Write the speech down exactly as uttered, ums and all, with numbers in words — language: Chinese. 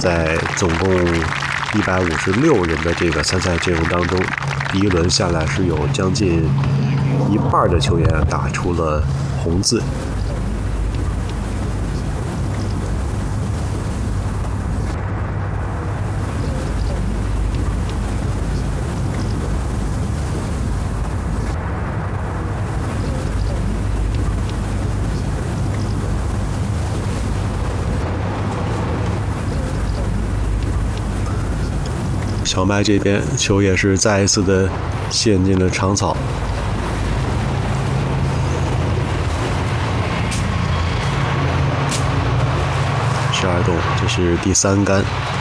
在总共一百五十六人的这个参赛阵容当中，第一轮下来是有将近一半的球员打出了红字。小麦这边球也是再一次的陷进了长草。十二洞，这是第三杆。